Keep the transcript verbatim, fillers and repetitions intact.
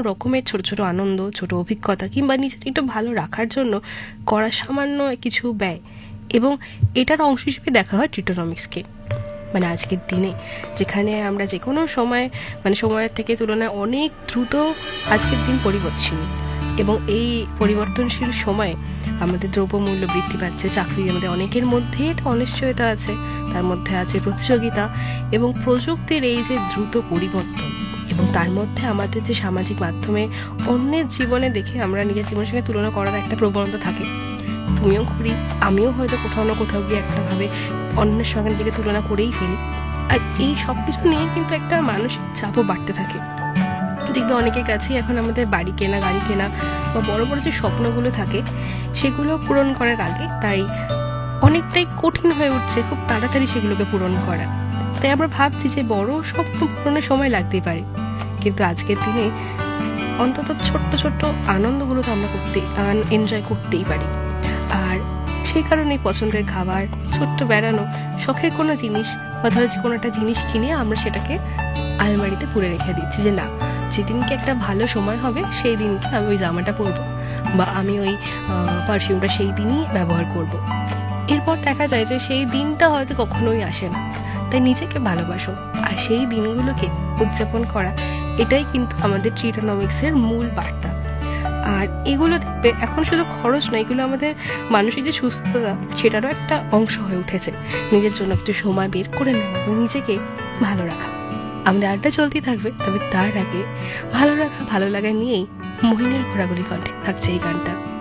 রকমের ছোট ছোট আনন্দ, ছোট অভিজ্ঞতা কিংবা নিজেকে একটু ভালো রাখার জন্য করা সামান্য কিছু ব্যয়, এবং এটার অংশ হিসেবে দেখা হয় ট্রিটোনমিক্সকে। মানে আজকের দিনে যেখানে আমরা যে কোনো সময় মানে সময়ের থেকে তুলনায় অনেক দ্রুত আজকের দিন পরিবর্তনশীল, এবং এই পরিবর্তনশীল সময়ে আমাদের দ্রব্যমূল্য বৃদ্ধি পাচ্ছে, চাকরির আমাদের অনেকের মধ্যে একটা অনিশ্চয়তা আছে, তার মধ্যে আছে প্রতিযোগিতা এবং প্রযুক্তির এই যে দ্রুত পরিবর্তন, এবং তার মধ্যে আমাদের যে সামাজিক মাধ্যমে অন্যের জীবনে দেখে আমরা নিজের জীবনের সঙ্গে তুলনা করার একটা প্রবণতা থাকে। তুমিও করি, আমিও হয়তো কোথাও না কোথাও গিয়ে একটা ভাবে অন্যের সঙ্গে নিজেকে তুলনা করেই ফেলি। আর এই সব কিছু নিয়ে কিন্তু একটা মানসিক চাপও বাড়তে থাকে। দেখবে অনেকের কাছেই এখন আমাদের বাড়ি কেনা, গাড়ি কেনা বা বড় বড় যে স্বপ্নগুলো থাকে সেগুলো পূরণ করার আগে তাই অনেকটাই কঠিন হয়ে উঠছে খুব তাড়াতাড়ি সেগুলোকে পূরণ করা। তাই আমরা ভাবছি যে বড় স্বপ্ন পূরণের সময় লাগতেই পারে, কিন্তু আজকের দিনে অন্তত ছোট্ট ছোট্ট আনন্দগুলো তো আমরা করতে এনজয় করতেই পারি। আর সেই কারণেই পছন্দের খাবার, ছোট্ট বেড়ানো, শখের কোনো জিনিস বা ধরো যে কোনো একটা জিনিস কিনে আমরা সেটাকে আলমারিতে পুরে রেখে দিচ্ছি যে না, যেদিনকে একটা ভালো সময় হবে সেই দিনকে আমি ওই জামাটা পরবো বা আমি ওই পারফিউমটা সেই দিনই ব্যবহার করব। এরপর দেখা যায় যে সেই দিনটা হয়তো কখনোই আসে না। তাই নিজেকে ভালোবাসো আর সেই দিনগুলোকে উদযাপন করা, এটাই কিন্তু আমাদের ট্রিটোনমিক্সের মূল বার্তা। আর এগুলো দেখবে এখন শুধু খরচ নয়, এগুলো আমাদের মানসিক যে সুস্থতা সেটারও একটা অংশ হয়ে উঠেছে। নিজের জন্য একটু সময় বের করে নেওয়া এবং নিজেকে ভালো রাখা। আমাদের আড্ডা চলতেই থাকবে, তবে তার আগে ভালো রাখা ভালো লাগা নিয়েই মোহিনীর ঘোরাঘুরি কণ্ঠে থাকছে এই গানটা।